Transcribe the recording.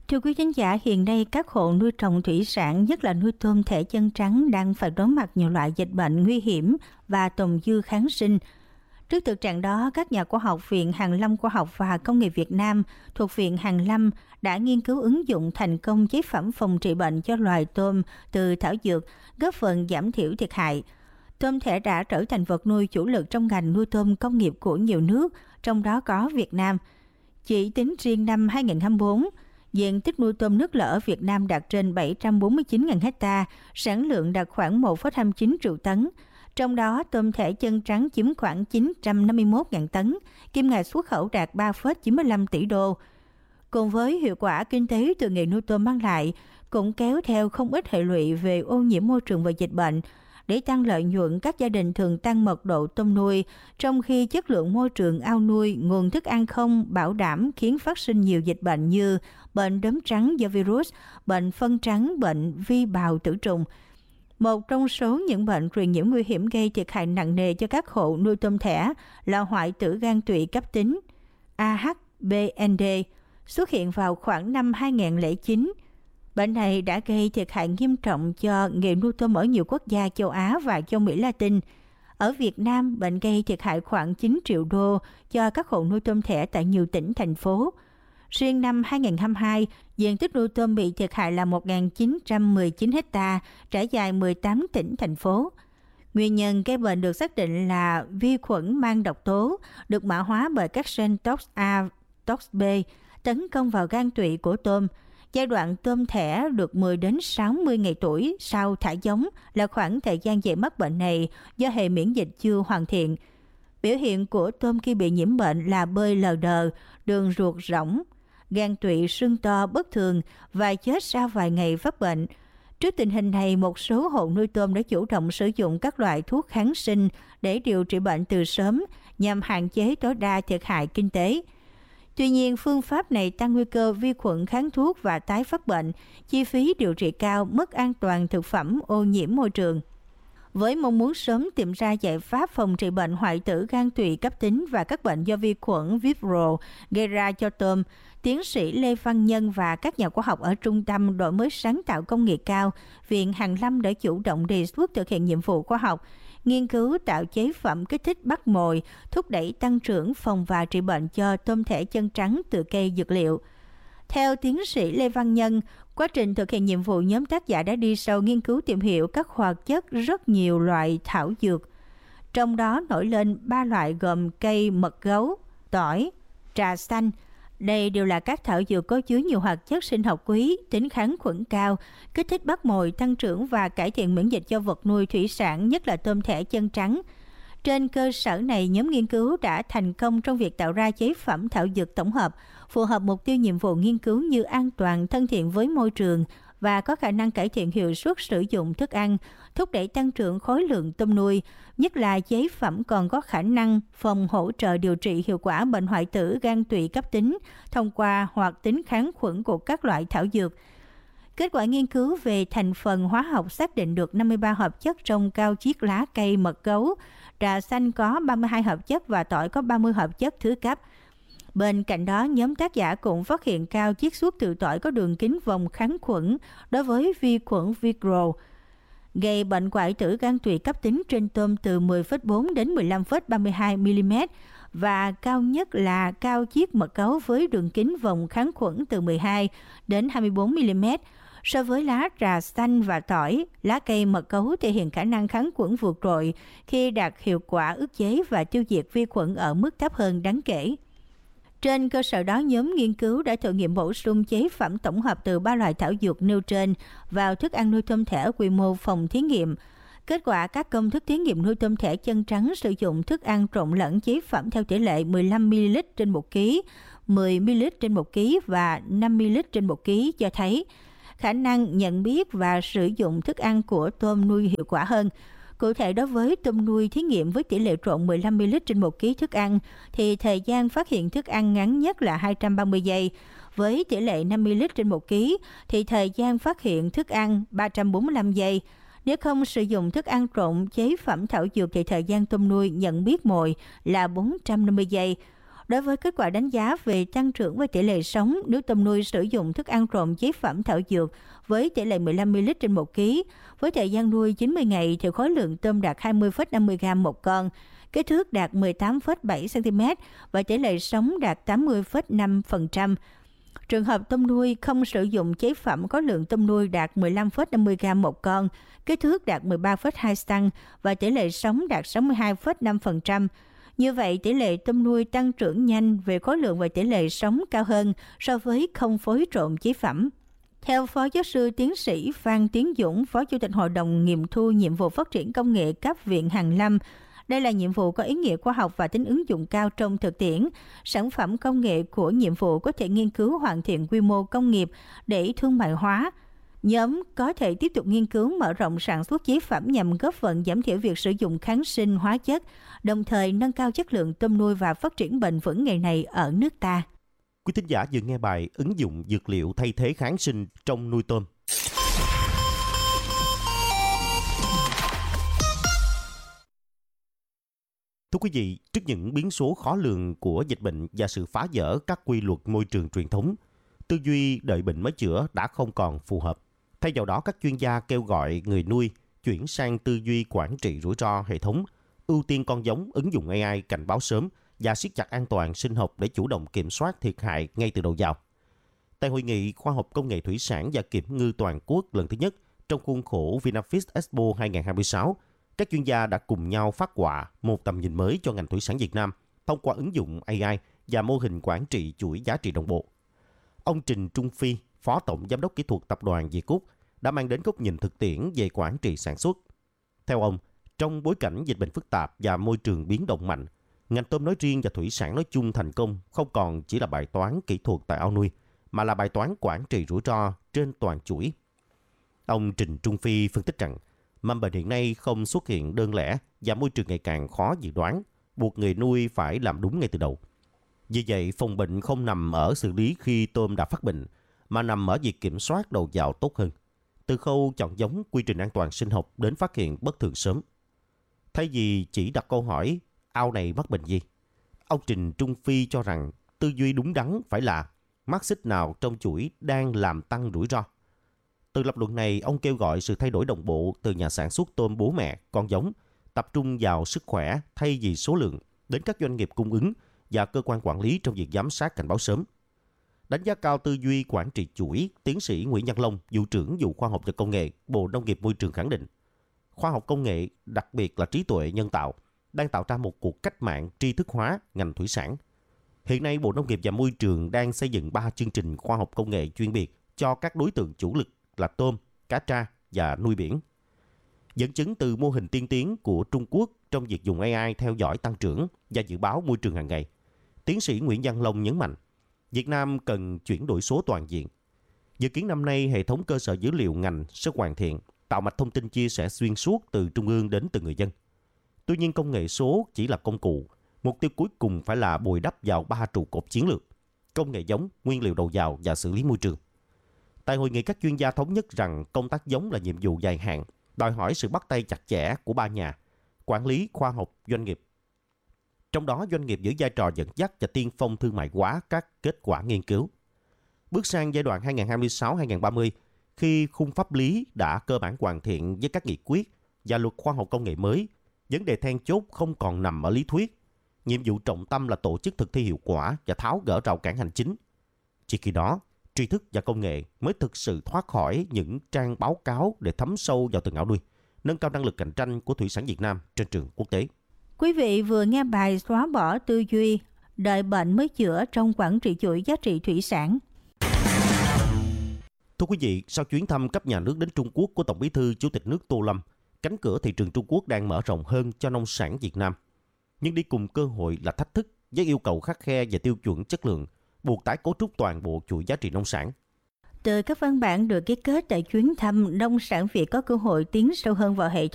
Thưa quý khán giả, hiện nay các hộ nuôi trồng thủy sản, nhất là nuôi tôm thẻ chân trắng đang phải đối mặt nhiều loại dịch bệnh nguy hiểm và tồn dư kháng sinh. Trước thực trạng đó, các nhà khoa học Viện Hàn lâm Khoa học và Công nghệ Việt Nam thuộc Viện Hàn lâm đã nghiên cứu ứng dụng thành công chế phẩm phòng trị bệnh cho loài tôm từ thảo dược, góp phần giảm thiểu thiệt hại. Tôm thẻ đã trở thành vật nuôi chủ lực trong ngành nuôi tôm công nghiệp của nhiều nước, trong đó có Việt Nam. Chỉ tính riêng năm 2024, diện tích nuôi tôm nước lợ ở Việt Nam đạt trên 749.000 ha, sản lượng đạt khoảng 1,29 triệu tấn. Trong đó, tôm thẻ chân trắng chiếm khoảng 951.000 tấn, kim ngạch xuất khẩu đạt 3,95 tỷ đô. Cùng với hiệu quả kinh tế từ nghề nuôi tôm mang lại, cũng kéo theo không ít hệ lụy về ô nhiễm môi trường và dịch bệnh. Để tăng lợi nhuận, các gia đình thường tăng mật độ tôm nuôi, trong khi chất lượng môi trường ao nuôi, nguồn thức ăn không bảo đảm khiến phát sinh nhiều dịch bệnh như bệnh đốm trắng do virus, bệnh phân trắng, bệnh vi bào tử trùng. Một trong số những bệnh truyền nhiễm nguy hiểm gây thiệt hại nặng nề cho các hộ nuôi tôm thẻ là hoại tử gan tụy cấp tính AHBND, xuất hiện vào khoảng năm 2009. Bệnh này đã gây thiệt hại nghiêm trọng cho nghề nuôi tôm ở nhiều quốc gia châu Á và châu Mỹ Latin. Ở Việt Nam, bệnh gây thiệt hại khoảng 9 triệu đô cho các hộ nuôi tôm thẻ tại nhiều tỉnh, thành phố. Riêng năm 2022, diện tích nuôi tôm bị thiệt hại là 1.919 ha, trải dài 18 tỉnh, thành phố. Nguyên nhân gây bệnh được xác định là vi khuẩn mang độc tố, được mã hóa bởi các gen TOX A, TOX B, tấn công vào gan tụy của tôm. Giai đoạn tôm thẻ được 10 đến 60 ngày tuổi sau thả giống là khoảng thời gian dễ mắc bệnh này do hệ miễn dịch chưa hoàn thiện. Biểu hiện của tôm khi bị nhiễm bệnh là bơi lờ đờ, đường ruột rỗng, gan tụy sưng to bất thường và chết sau vài ngày phát bệnh. Trước tình hình này, một số hộ nuôi tôm đã chủ động sử dụng các loại thuốc kháng sinh để điều trị bệnh từ sớm nhằm hạn chế tối đa thiệt hại kinh tế. Tuy nhiên, phương pháp này tăng nguy cơ vi khuẩn kháng thuốc và tái phát bệnh, chi phí điều trị cao, mất an toàn thực phẩm, ô nhiễm môi trường. Với mong muốn sớm tìm ra giải pháp phòng trị bệnh hoại tử gan tụy cấp tính và các bệnh do vi khuẩn Vibrio gây ra cho tôm, tiến sĩ Lê Văn Nhân và các nhà khoa học ở Trung tâm Đổi mới sáng tạo công nghệ cao, Viện Hàn lâm đã chủ động đề xuất thực hiện nhiệm vụ khoa học, nghiên cứu tạo chế phẩm kích thích bắt mồi, thúc đẩy tăng trưởng phòng và trị bệnh cho tôm thẻ chân trắng từ cây dược liệu. Theo tiến sĩ Lê Văn Nhân, quá trình thực hiện nhiệm vụ, nhóm tác giả đã đi sâu nghiên cứu tìm hiểu các hoạt chất rất nhiều loại thảo dược. Trong đó nổi lên 3 loại gồm cây mật gấu, tỏi, trà xanh. Đây đều là các thảo dược có chứa nhiều hoạt chất sinh học quý, tính kháng khuẩn cao, kích thích bắt mồi, tăng trưởng và cải thiện miễn dịch cho vật nuôi thủy sản, nhất là tôm thẻ chân trắng. Trên cơ sở này, nhóm nghiên cứu đã thành công trong việc tạo ra chế phẩm thảo dược tổng hợp, phù hợp mục tiêu nhiệm vụ nghiên cứu như an toàn, thân thiện với môi trường và có khả năng cải thiện hiệu suất sử dụng thức ăn, thúc đẩy tăng trưởng khối lượng tôm nuôi, nhất là chế phẩm còn có khả năng phòng hỗ trợ điều trị hiệu quả bệnh hoại tử gan tụy cấp tính thông qua hoạt tính kháng khuẩn của các loại thảo dược. Kết quả nghiên cứu về thành phần hóa học xác định được 53 hợp chất trong cao chiết lá cây mật gấu, trà xanh có 32 hợp chất và tỏi có 30 hợp chất thứ cấp. Bên cạnh đó, nhóm tác giả cũng phát hiện cao chiết xuất từ tỏi có đường kính vòng kháng khuẩn đối với vi khuẩn Vibrio, gây bệnh hoại tử gan tụy cấp tính trên tôm từ 10,4 đến 15,32 mm và cao nhất là cao chiết mật gấu với đường kính vòng kháng khuẩn từ 12 đến 24 mm. So với lá trà xanh và tỏi, lá cây mật gấu thể hiện khả năng kháng khuẩn vượt trội khi đạt hiệu quả ức chế và tiêu diệt vi khuẩn ở mức thấp hơn đáng kể. Trên cơ sở đó, nhóm nghiên cứu đã thử nghiệm bổ sung chế phẩm tổng hợp từ 3 loại thảo dược nêu trên vào thức ăn nuôi tôm thẻ ở quy mô phòng thí nghiệm. Kết quả các công thức thí nghiệm nuôi tôm thẻ chân trắng sử dụng thức ăn trộn lẫn chế phẩm theo tỷ lệ 15ml trên 1 kg, 10ml trên 1 kg và 5ml trên 1 kg cho thấy khả năng nhận biết và sử dụng thức ăn của tôm nuôi hiệu quả hơn. Cụ thể, đối với tôm nuôi thí nghiệm với tỷ lệ trộn 15ml trên 1 kg thức ăn, thì thời gian phát hiện thức ăn ngắn nhất là 230 giây. Với tỷ lệ 5ml trên 1 kg, thì thời gian phát hiện thức ăn 345 giây. Nếu không sử dụng thức ăn trộn chế phẩm thảo dược thì thời gian tôm nuôi nhận biết mồi là 450 giây. Đối với kết quả đánh giá về tăng trưởng và tỷ lệ sống nếu tôm nuôi sử dụng thức ăn trộn chế phẩm thảo dược với tỷ lệ 15 ml trên 1 kg, với thời gian nuôi 90 ngày thì khối lượng tôm đạt 20,50 gram một con, kích thước đạt 18,7 cm và tỷ lệ sống đạt 80,5%. Trường hợp tôm nuôi không sử dụng chế phẩm có lượng tôm nuôi đạt 15,50 gram một con, kích thước đạt 13,2 cm và tỷ lệ sống đạt 62,5%. Như vậy, tỷ lệ tôm nuôi tăng trưởng nhanh về khối lượng và tỷ lệ sống cao hơn so với không phối trộn chế phẩm. Theo Phó Giáo sư Tiến sĩ Phan Tiến Dũng, Phó Chủ tịch Hội đồng nghiệm thu nhiệm vụ phát triển công nghệ cấp Viện Hàn Lâm, đây là nhiệm vụ có ý nghĩa khoa học và tính ứng dụng cao trong thực tiễn. Sản phẩm công nghệ của nhiệm vụ có thể nghiên cứu hoàn thiện quy mô công nghiệp để thương mại hóa. Nhóm có thể tiếp tục nghiên cứu mở rộng sản xuất chế phẩm nhằm góp phần giảm thiểu việc sử dụng kháng sinh, hóa chất, đồng thời nâng cao chất lượng tôm nuôi và phát triển bền vững nghề này ở nước ta. Quý thính giả vừa nghe bài ứng dụng dược liệu thay thế kháng sinh trong nuôi tôm. Thưa quý vị, trước những biến số khó lường của dịch bệnh và sự phá vỡ các quy luật môi trường truyền thống, tư duy đợi bệnh mới chữa đã không còn phù hợp. Thay vào đó, các chuyên gia kêu gọi người nuôi chuyển sang tư duy quản trị rủi ro hệ thống, ưu tiên con giống, ứng dụng AI cảnh báo sớm và siết chặt an toàn sinh học để chủ động kiểm soát thiệt hại ngay từ đầu vào. Tại Hội nghị Khoa học Công nghệ Thủy sản và Kiểm ngư Toàn quốc lần thứ nhất trong khuôn khổ Vinafish Expo 2026, các chuyên gia đã cùng nhau phát họa một tầm nhìn mới cho ngành thủy sản Việt Nam thông qua ứng dụng AI và mô hình quản trị chuỗi giá trị đồng bộ. Ông Trình Trung Phi, Phó Tổng Giám đốc Kỹ thuật Tập đoàn Việt Úc, đã mang đến góc nhìn thực tiễn về quản trị sản xuất. Theo ông, trong bối cảnh dịch bệnh phức tạp và môi trường biến động mạnh, ngành tôm nói riêng và thủy sản nói chung thành công không còn chỉ là bài toán kỹ thuật tại ao nuôi, mà là bài toán quản trị rủi ro trên toàn chuỗi. Ông Trình Trung Phi phân tích rằng, mầm bệnh hiện nay không xuất hiện đơn lẻ và môi trường ngày càng khó dự đoán, buộc người nuôi phải làm đúng ngay từ đầu. Vì vậy, phòng bệnh không nằm ở xử lý khi tôm đã phát bệnh, mà nằm ở việc kiểm soát đầu vào tốt hơn. Từ khâu chọn giống, quy trình an toàn sinh học đến phát hiện bất thường sớm. Thay vì chỉ đặt câu hỏi, ao này mắc bệnh gì? Ông Trình Trung Phi cho rằng tư duy đúng đắn phải là mắt xích nào trong chuỗi đang làm tăng rủi ro. Từ lập luận này, ông kêu gọi sự thay đổi đồng bộ từ nhà sản xuất tôm bố mẹ, con giống, tập trung vào sức khỏe thay vì số lượng, đến các doanh nghiệp cung ứng và cơ quan quản lý trong việc giám sát cảnh báo sớm. Đánh giá cao tư duy quản trị chuỗi, tiến sĩ Nguyễn Văn Long, vụ trưởng vụ khoa học và công nghệ, Bộ Nông nghiệp Môi trường khẳng định, khoa học công nghệ, đặc biệt là trí tuệ nhân tạo, đang tạo ra một cuộc cách mạng tri thức hóa ngành thủy sản. Hiện nay, Bộ Nông nghiệp và Môi trường đang xây dựng 3 chương trình khoa học công nghệ chuyên biệt cho các đối tượng chủ lực là tôm, cá tra và nuôi biển. Dẫn chứng từ mô hình tiên tiến của Trung Quốc trong việc dùng AI theo dõi tăng trưởng và dự báo môi trường hàng ngày, tiến sĩ Nguyễn Văn Long nhấn mạnh, Việt Nam cần chuyển đổi số toàn diện. Dự kiến năm nay, hệ thống cơ sở dữ liệu ngành sẽ hoàn thiện, tạo mạch thông tin chia sẻ xuyên suốt từ trung ương đến từng người dân. Tuy nhiên, công nghệ số chỉ là công cụ. Mục tiêu cuối cùng phải là bồi đắp vào 3 trụ cột chiến lược: công nghệ giống, nguyên liệu đầu vào và xử lý môi trường. Tại hội nghị, các chuyên gia thống nhất rằng công tác giống là nhiệm vụ dài hạn, đòi hỏi sự bắt tay chặt chẽ của ba nhà: quản lý, khoa học, doanh nghiệp. Trong đó, doanh nghiệp giữ vai trò dẫn dắt và tiên phong thương mại hóa các kết quả nghiên cứu. Bước sang giai đoạn 2026-2030, khi khung pháp lý đã cơ bản hoàn thiện với các nghị quyết và luật khoa học công nghệ mới, vấn đề then chốt không còn nằm ở lý thuyết. Nhiệm vụ trọng tâm là tổ chức thực thi hiệu quả và tháo gỡ rào cản hành chính. Chỉ khi đó, tri thức và công nghệ mới thực sự thoát khỏi những trang báo cáo để thấm sâu vào từng ao nuôi, nâng cao năng lực cạnh tranh của thủy sản Việt Nam trên trường quốc tế. Quý vị vừa nghe bài xóa bỏ tư duy đợi bệnh mới chữa trong quản trị chuỗi giá trị thủy sản. Thưa quý vị, sau chuyến thăm cấp nhà nước đến Trung Quốc của Tổng Bí thư Chủ tịch nước Tô Lâm, cánh cửa thị trường Trung Quốc đang mở rộng hơn cho nông sản Việt Nam. Nhưng đi cùng cơ hội là thách thức với yêu cầu khắt khe về tiêu chuẩn chất lượng, buộc tái cấu trúc toàn bộ chuỗi giá trị nông sản. Từ các văn bản được ký kết tại chuyến thăm, nông sản Việt có cơ hội tiến sâu hơn vào hệ